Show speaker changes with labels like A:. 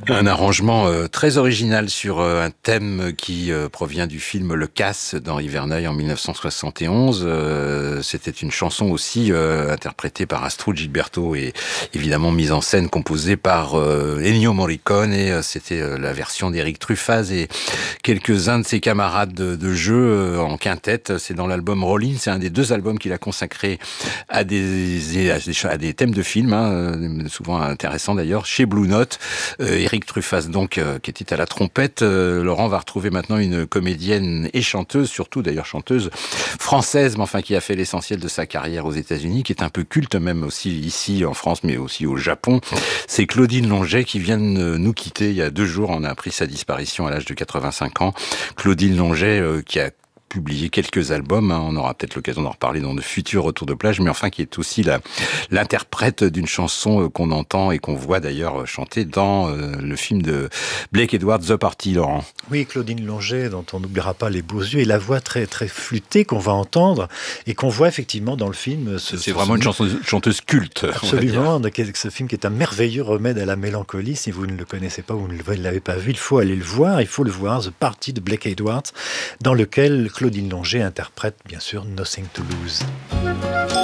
A: Un arrangement très original sur un thème qui provient du film Le Casse d'Henri Verneuil en 1971. C'était une chanson aussi interprétée par Astrud Gilberto et évidemment mise en scène, composée par Ennio Morricone. Et c'était la version d'Éric Truffaz et quelques-uns de ses camarades de jeu en quintette. C'est dans l'album Rollin. C'est un des deux albums qu'il a consacré à des thèmes de films, souvent intéressants d'ailleurs, chez Blue Note. Éric Truffaz donc qui était à la trompette. Laurent va retrouver maintenant une comédienne et chanteuse, surtout d'ailleurs chanteuse française, mais enfin qui a fait l'essentiel de sa carrière aux États-Unis, qui est un peu culte même aussi ici en France, mais aussi au Japon. C'est Claudine Longet qui vient de nous quitter il y a 2 jours. On a appris sa disparition à l'âge de 85 ans. Claudine Longet qui a publié quelques albums, on aura peut-être l'occasion d'en reparler dans de futurs retours de plage, mais enfin qui est aussi l'interprète d'une chanson qu'on entend et qu'on voit d'ailleurs chanter dans le film de Blake Edwards, The Party, Laurent.
B: Oui, Claudine Longet, dont on n'oubliera pas les beaux yeux et la voix très, très flûtée qu'on va entendre et qu'on voit effectivement dans le film.
A: C'est vraiment une chanteuse culte.
B: Absolument, ce film qui est un merveilleux remède à la mélancolie. Si vous ne le connaissez pas ou vous ne l'avez pas vu, il faut aller le voir. Il faut le voir, The Party de Blake Edwards, dans lequel Claudine Longet interprète bien sûr Nothing to Lose.